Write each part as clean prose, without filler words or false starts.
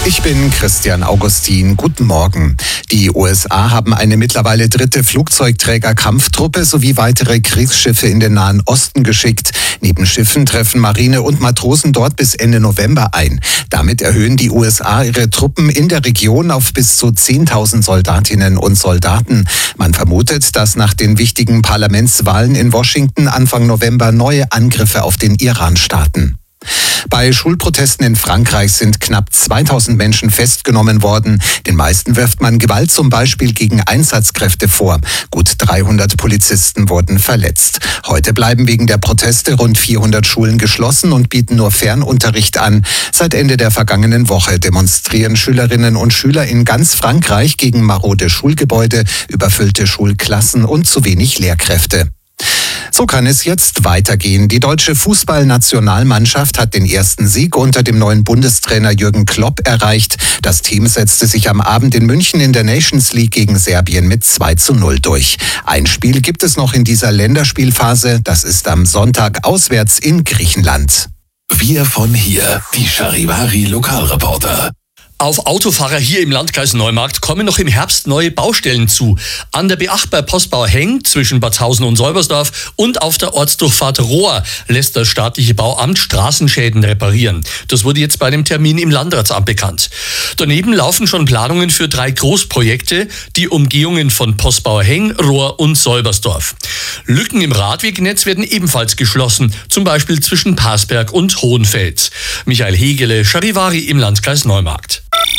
Ich bin Christian Augustin. Guten Morgen. Die USA haben eine mittlerweile dritte Flugzeugträger-Kampftruppe sowie weitere Kriegsschiffe in den Nahen Osten geschickt. Neben Schiffen treffen Marine und Matrosen dort bis Ende November ein. Damit erhöhen die USA ihre Truppen in der Region auf bis zu 10.000 Soldatinnen und Soldaten. Man vermutet, dass nach den wichtigen Parlamentswahlen in Washington Anfang November neue Angriffe auf den Iran starten. Bei Schulprotesten in Frankreich sind knapp 2000 Menschen festgenommen worden. Den meisten wirft man Gewalt zum Beispiel gegen Einsatzkräfte vor. Gut 300 Polizisten wurden verletzt. Heute bleiben wegen der Proteste rund 400 Schulen geschlossen und bieten nur Fernunterricht an. Seit Ende der vergangenen Woche demonstrieren Schülerinnen und Schüler in ganz Frankreich gegen marode Schulgebäude, überfüllte Schulklassen und zu wenig Lehrkräfte. So kann es jetzt weitergehen. Die deutsche Fußballnationalmannschaft hat den ersten Sieg unter dem neuen Bundestrainer Jürgen Klopp erreicht. Das Team setzte sich am Abend in München in der Nations League gegen Serbien mit 2:0 durch. Ein Spiel gibt es noch in dieser Länderspielphase. Das ist am Sonntag auswärts in Griechenland. Wir von hier, die Charivari Lokalreporter. Auf Autofahrer hier im Landkreis Neumarkt kommen noch im Herbst neue Baustellen zu. An der B8 bei Postbauer Henk zwischen Badshausen und Säubersdorf und auf der Ortsdurchfahrt Rohr lässt das staatliche Bauamt Straßenschäden reparieren. Das wurde jetzt bei einem Termin im Landratsamt bekannt. Daneben laufen schon Planungen für 3 Großprojekte, die Umgehungen von Postbauer Henk, Rohr und Säubersdorf. Lücken im Radwegnetz werden ebenfalls geschlossen, zum Beispiel zwischen Parsberg und Hohenfels. Michael Hegele, Charivari im Landkreis Neumarkt.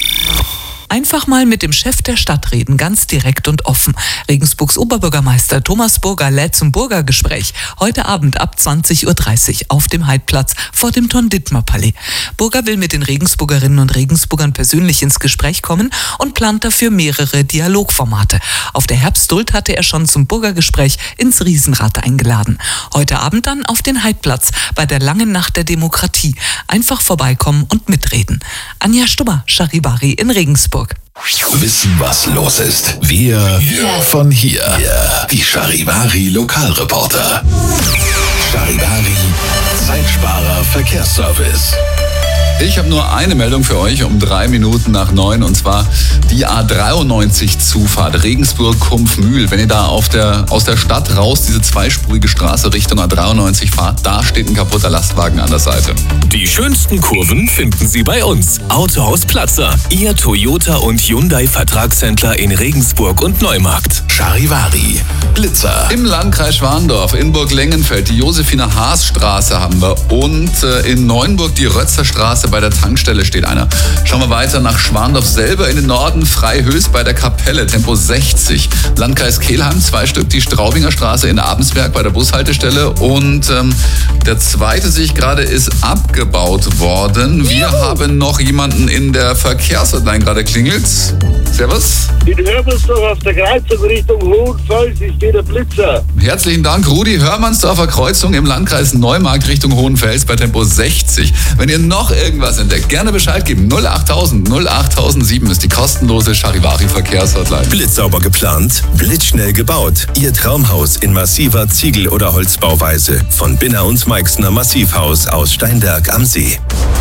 Einfach mal mit dem Chef der Stadt reden, ganz direkt und offen. Regensburgs Oberbürgermeister Thomas Burger lädt zum Burgergespräch heute Abend ab 20:30 Uhr auf dem Heidplatz vor dem Thon-Dittmar-Palais. Burger will mit den Regensburgerinnen und Regensburgern persönlich ins Gespräch kommen und plant dafür mehrere Dialogformate. Auf der Herbstduld hatte er schon zum Burgergespräch ins Riesenrad eingeladen. Heute Abend dann auf den Heidplatz bei der langen Nacht der Demokratie. Einfach vorbeikommen und mitreden. Anja Stummer, Charivari in Regensburg. Wissen, was los ist. Wir von hier. Die Charivari Lokalreporter. Charivari Zeitsparer Verkehrsservice. Ich habe nur eine Meldung für euch um 3 Minuten nach 9 und zwar die A93 Zufahrt Regensburg-Kumpfmühl. Wenn ihr da aus der Stadt raus diese zweispurige Straße Richtung A93 fahrt, da steht ein kaputter Lastwagen an der Seite. Die schönsten Kurven finden Sie bei uns. Autohaus Platzer, Ihr Toyota und Hyundai Vertragshändler in Regensburg und Neumarkt. Charivari Blitzer. Im Landkreis Schwandorf, in Burg-Lengenfeld, die Josefine-Haas-Straße haben wir und in Neuenburg die Rötzerstraße. Bei der Tankstelle steht einer. Schauen wir weiter nach Schwandorf selber in den Norden, Freihöchst bei der Kapelle, Tempo 60. Landkreis Kelheim, 2 Stück, die Straubinger Straße in Abensberg bei der Bushaltestelle. Und der zweite, sehe ich gerade, ist abgebaut worden. Wir haben noch jemanden in der Verkehrshotline gerade klingelt. Servus. In Hörmannsdorf auf der Kreuzung Richtung Hohenfels ist der Blitzer. Herzlichen Dank, Rudi. Hörmannsdorfer Kreuzung im Landkreis Neumarkt Richtung Hohenfels bei Tempo 60. Wenn ihr noch irgendwas entdeckt, gerne Bescheid geben. 08000 08007 ist die kostenlose Charivari Verkehrshotline. Blitzsauber geplant, blitzschnell gebaut. Ihr Traumhaus in massiver Ziegel- oder Holzbauweise. Von Binner und Meixner Massivhaus aus Steinberg am See.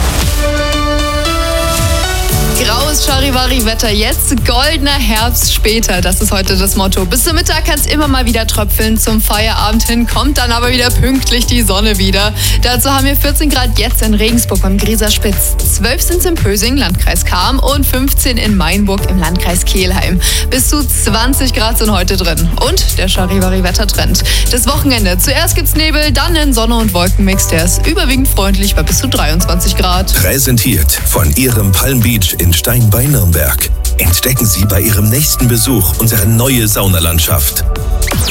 Graues Charivari-Wetter jetzt, goldener Herbst später. Das ist heute das Motto. Bis zum Mittag kann es immer mal wieder tröpfeln. Zum Feierabend hin kommt dann aber wieder pünktlich die Sonne wieder. Dazu haben wir 14 Grad jetzt in Regensburg beim Grieserspitz. 12 sind es in Pösing, Landkreis Cham und 15 in Mainburg im Landkreis Kelheim. Bis zu 20 Grad sind heute drin. Und der Charivari-Wettertrend. Das Wochenende. Zuerst gibt's Nebel, dann ein Sonne- und Wolkenmix. Der ist überwiegend freundlich bei bis zu 23 Grad. Präsentiert von Ihrem Palm Beach in Stein bei Nürnberg. Entdecken Sie bei Ihrem nächsten Besuch unsere neue Saunalandschaft.